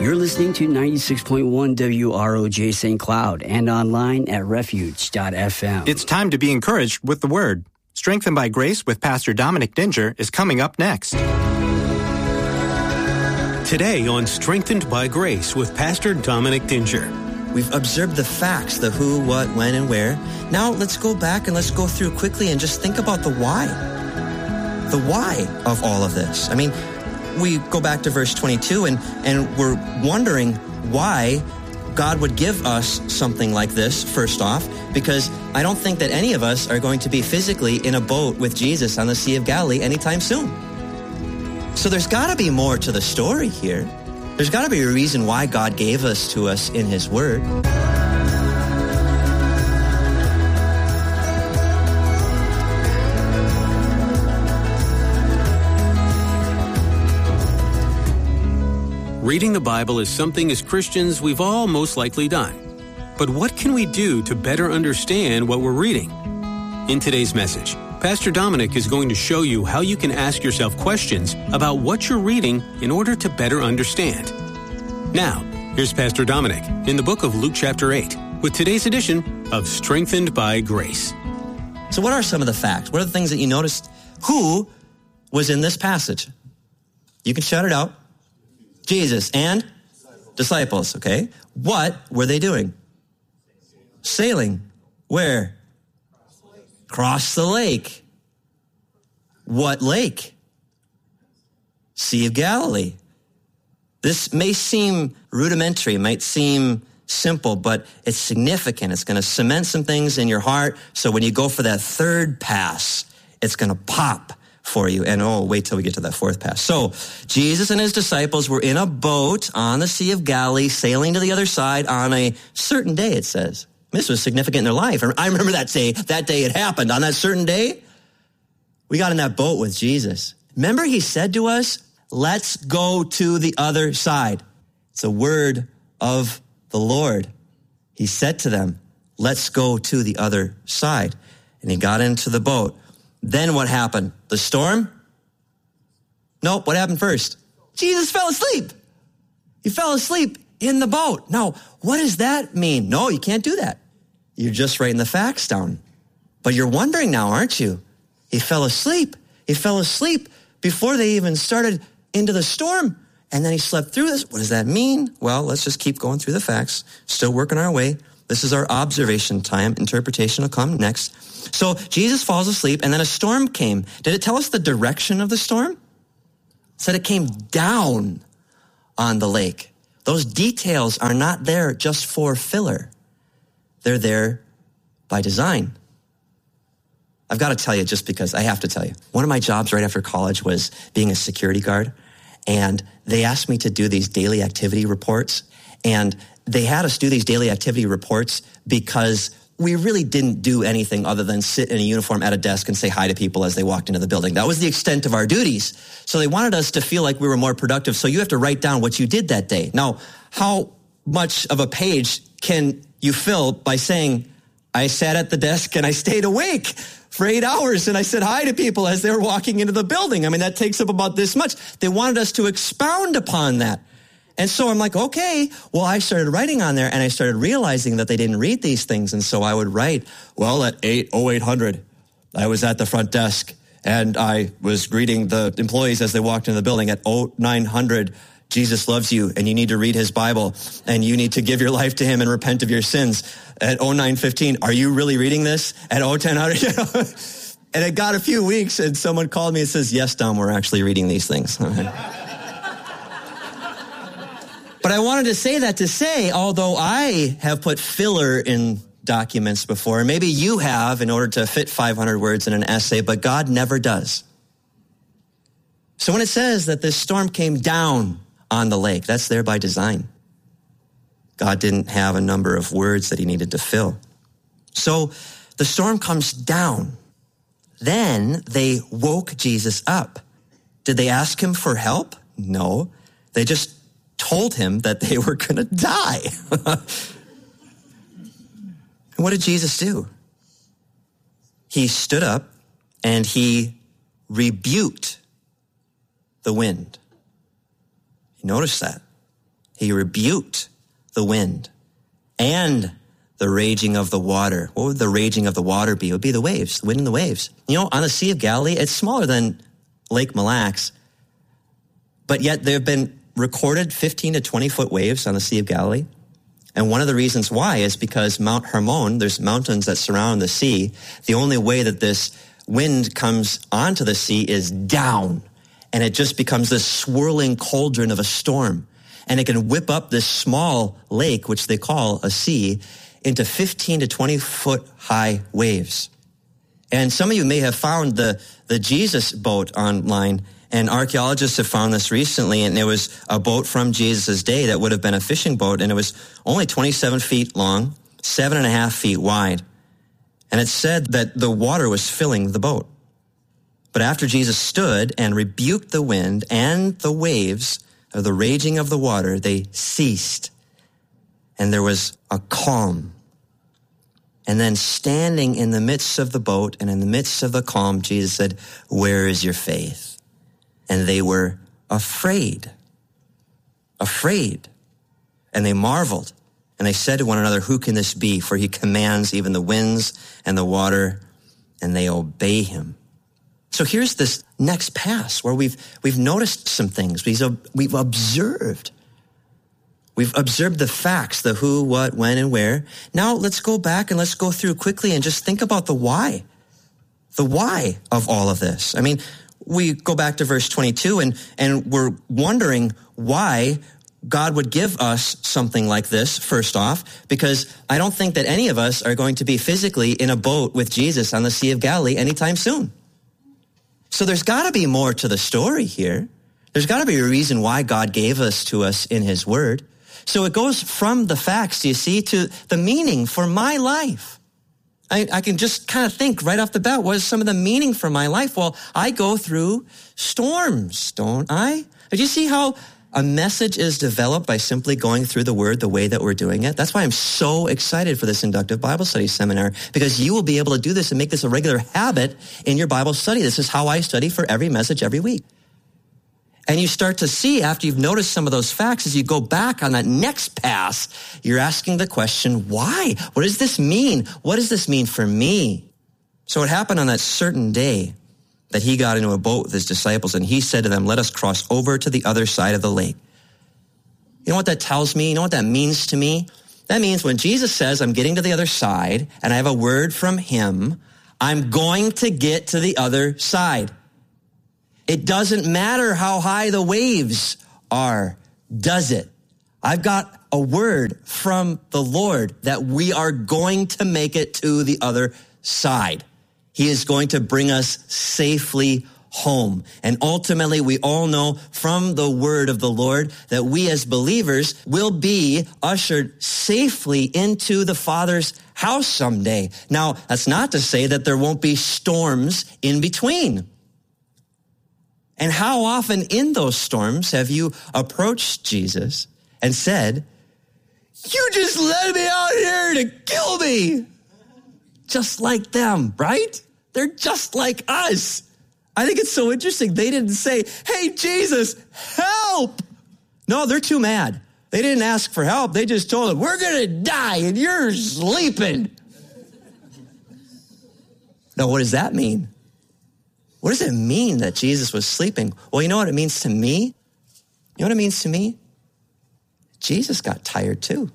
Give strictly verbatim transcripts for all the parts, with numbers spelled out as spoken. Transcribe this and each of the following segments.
You're listening to ninety-six point one W R O J Saint Cloud and online at refuge dot f m. It's time to be encouraged with the Word. Strengthened by Grace with Pastor Dominic Dinger is coming up next. Today on Strengthened by Grace with Pastor Dominic Dinger. We've observed the facts, the who, what, when, and where. Now let's go back and let's go through quickly and just think about the why. The why of all of this. I mean, we go back to verse twenty-two and, and we're wondering why God would give us something like this, first off, because I don't think that any of us are going to be physically in a boat with Jesus on the Sea of Galilee anytime soon. So there's got to be more to the story here. There's got to be a reason why God gave us to us in His Word. Reading the Bible is something as Christians we've all most likely done. But what can we do to better understand what we're reading? In today's message, Pastor Dominic is going to show you how you can ask yourself questions about what you're reading in order to better understand. Now, here's Pastor Dominic in the book of Luke chapter eight with today's edition of Strengthened by Grace. So what are some of the facts? What are the things that you noticed? Who was in this passage? You can shout it out. Jesus and disciples, okay? What were they doing? Sailing. Where? Across the lake. What lake? Sea of Galilee. This may seem rudimentary, might seem simple, but it's significant. It's going to cement some things in your heart. So when you go for that third pass, it's going to pop for you. And oh, wait till we get to that fourth pass. So Jesus and his disciples were in a boat on the Sea of Galilee, sailing to the other side on a certain day, it says. This was significant in their life. I remember that day, that day it happened. On that certain day, we got in that boat with Jesus. Remember he said to us, let's go to the other side. It's a word of the Lord. He said to them, let's go to the other side. And he got into the boat. Then what happened? The storm? Nope. What happened first? Jesus fell asleep. He fell asleep in the boat. Now, what does that mean? No, you can't do that. You're just writing the facts down. But you're wondering now, aren't you? He fell asleep. He fell asleep before they even started into the storm. And then he slept through this. What does that mean? Well, let's just keep going through the facts. Still working our way. This is our observation time. Interpretation will come next. So Jesus falls asleep, and then a storm came. Did it tell us the direction of the storm? It said it came down on the lake. Those details are not there just for filler. They're there by design. I've got to tell you, just because I have to tell you, one of my jobs right after college was being a security guard, and they asked me to do these daily activity reports, and they had us do these daily activity reports because we really didn't do anything other than sit in a uniform at a desk and say hi to people as they walked into the building. That was the extent of our duties. So they wanted us to feel like we were more productive. So you have to write down what you did that day. Now, how much of a page can you fill by saying, I sat at the desk and I stayed awake for eight hours and I said hi to people as they were walking into the building? I mean, that takes up about this much. They wanted us to expound upon that. And so I'm like, okay, well, I started writing on there and I started realizing that they didn't read these things. And so I would write, well, at eight oh eight hundred, I was at the front desk and I was greeting the employees as they walked into the building. At oh nine hundred, Jesus loves you and you need to read his Bible and you need to give your life to him and repent of your sins. At oh nine fifteen, are you really reading this? At oh ten hundred, you know? And it got a few weeks and someone called me and says, yes, Dom, we're actually reading these things. But I wanted to say that to say, although I have put filler in documents before, maybe you have in order to fit five hundred words in an essay, but God never does. So when it says that this storm came down on the lake, that's there by design. God didn't have a number of words that he needed to fill. So the storm comes down. Then they woke Jesus up. Did they ask him for help? No. They just told him that they were going to die. And what did Jesus do? He stood up and he rebuked the wind. You notice that? He rebuked the wind and the raging of the water. What would the raging of the water be? It would be the waves, the wind and the waves. You know, on the Sea of Galilee, it's smaller than Lake Mille Lacs, but yet there have been recorded fifteen to twenty foot waves on the Sea of Galilee. And one of the reasons why is because Mount Hermon, there's mountains that surround the sea. The only way that this wind comes onto the sea is down, and it just becomes this swirling cauldron of a storm. And it can whip up this small lake, which they call a sea, into fifteen to twenty foot high waves. And some of you may have found the, the Jesus boat online, and archaeologists have found this recently, and it was a boat from Jesus' day that would have been a fishing boat, and it was only twenty-seven feet long, seven and a half feet wide. And it said that the water was filling the boat. But after Jesus stood and rebuked the wind and the waves, or the raging of the water, they ceased. And there was a calm. And then standing in the midst of the boat and in the midst of the calm, Jesus said, "Where is your faith?" And they were afraid. Afraid. And they marveled. And they said to one another, "Who can this be? For he commands even the winds and the water, and they obey him." So here's this next pass where we've we've noticed some things. We've, we've observed. We've observed the facts, the who, what, when, and where. Now let's go back and let's go through quickly and just think about the why. The why of all of this. I mean, we go back to verse twenty-two and, and we're wondering why God would give us something like this, first off, because I don't think that any of us are going to be physically in a boat with Jesus on the Sea of Galilee anytime soon. So there's got to be more to the story here. There's got to be a reason why God gave us to us in his word. So it goes from the facts, you see, to the meaning for my life. I, I can just kind of think right off the bat, what is some of the meaning for my life? Well, I go through storms, don't I? Did you see how a message is developed by simply going through the word the way that we're doing it? That's why I'm so excited for this inductive Bible study seminar, because you will be able to do this and make this a regular habit in your Bible study. This is how I study for every message every week. And you start to see, after you've noticed some of those facts, as you go back on that next pass, you're asking the question, why? What does this mean? What does this mean for me? So it happened on that certain day that he got into a boat with his disciples, and he said to them, "Let us cross over to the other side of the lake." You know what that tells me? You know what that means to me? That means when Jesus says, "I'm getting to the other side, and I have a word from him," I'm going to get to the other side. It doesn't matter how high the waves are, does it? I've got a word from the Lord that we are going to make it to the other side. He is going to bring us safely home. And ultimately, we all know from the word of the Lord that we as believers will be ushered safely into the Father's house someday. Now, that's not to say that there won't be storms in between. And how often in those storms have you approached Jesus and said, "You just let me out here to kill me"? Just like them, right? They're just like us. I think it's so interesting. They didn't say, "Hey, Jesus, help." No, they're too mad. They didn't ask for help. They just told him, "We're going to die and you're sleeping." Now, what does that mean? What does it mean that Jesus was sleeping? Well, you know what it means to me? You know what it means to me? Jesus got tired too.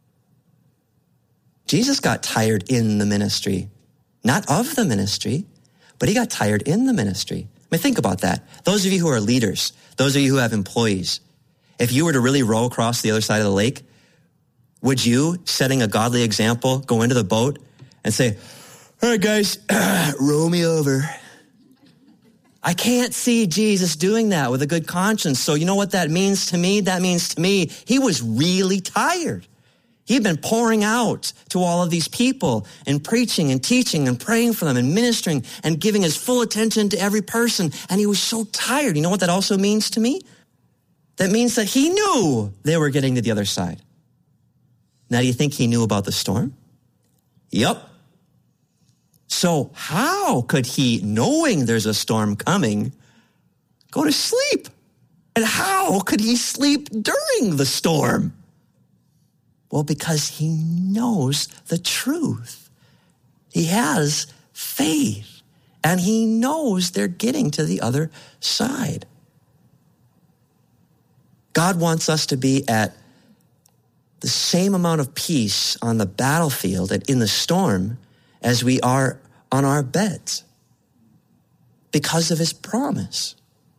Jesus got tired in the ministry. Not of the ministry, but he got tired in the ministry. I mean, think about that. Those of you who are leaders, those of you who have employees, if you were to really row across the other side of the lake, would you, setting a godly example, go into the boat and say, "All right, guys, row me over"? I can't see Jesus doing that with a good conscience. So you know what that means to me? That means to me, he was really tired. He'd been pouring out to all of these people and preaching and teaching and praying for them and ministering and giving his full attention to every person. And he was so tired. You know what that also means to me? That means that he knew they were getting to the other side. Now, do you think he knew about the storm? Yep. So how could he, knowing there's a storm coming, go to sleep And how could he sleep during the storm? Well, because he knows the truth. He has faith, and he knows they're getting to the other side. God wants us to be at the same amount of peace on the battlefield and in the storm as we are on our beds because of his promise.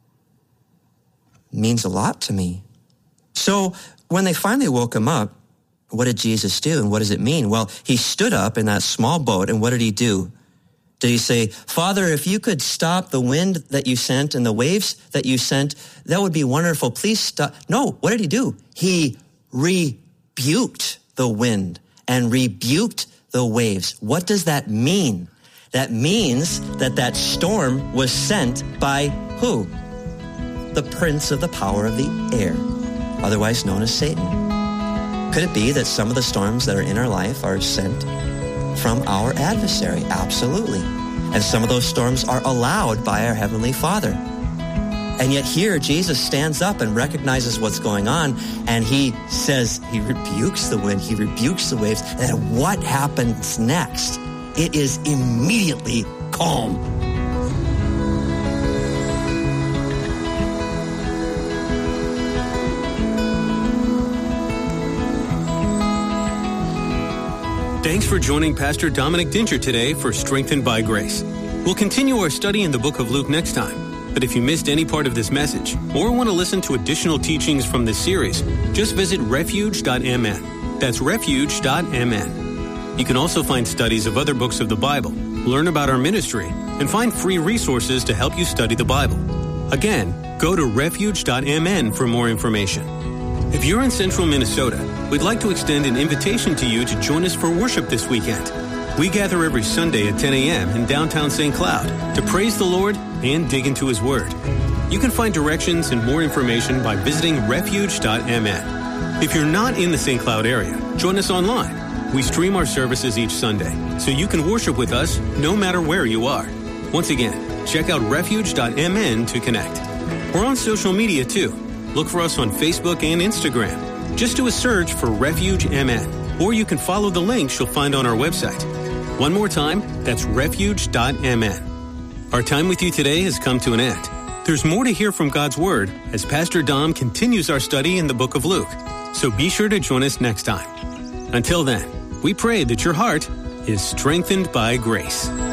It means a lot to me. So when they finally woke him up, what did Jesus do and what does it mean? Well, he stood up in that small boat, and what did he do? Did he say, Father, if you could stop the wind that you sent and the waves that you sent, that would be wonderful. Please stop. No, what did he do? He rebuked the wind and rebuked the waves. What does that mean? That means that that storm was sent by who? The prince of the power of the air, otherwise known as Satan. Could it be that some of the storms that are in our life are sent from our adversary? Absolutely. And some of those storms are allowed by our Heavenly Father. And yet here, Jesus stands up and recognizes what's going on, and he says, he rebukes the wind, he rebukes the waves, and then what happens next? It is immediately calm. Thanks for joining Pastor Dominic Dinger today for Strengthened by Grace. We'll continue our study in the book of Luke next time. But if you missed any part of this message or want to listen to additional teachings from this series, just visit refuge dot m n. That's refuge dot m n. You can also find studies of other books of the Bible, learn about our ministry, and find free resources to help you study the Bible. Again, go to refuge dot m n for more information. If you're in central Minnesota, we'd like to extend an invitation to you to join us for worship this weekend. We gather every Sunday at ten a.m. in downtown Saint Cloud to praise the Lord and dig into His Word. You can find directions and more information by visiting refuge dot m n. If you're not in the Saint Cloud area, join us online. We stream our services each Sunday, so you can worship with us no matter where you are. Once again, check out refuge dot m n to connect. We're on social media too. Look for us on Facebook and Instagram. Just do a search for Refuge M N, or you can follow the links you'll find on our website. One more time, that's refuge dot m n. Our time with you today has come to an end. There's more to hear from God's Word as Pastor Dom continues our study in the book of Luke. So be sure to join us next time. Until then, we pray that your heart is strengthened by grace.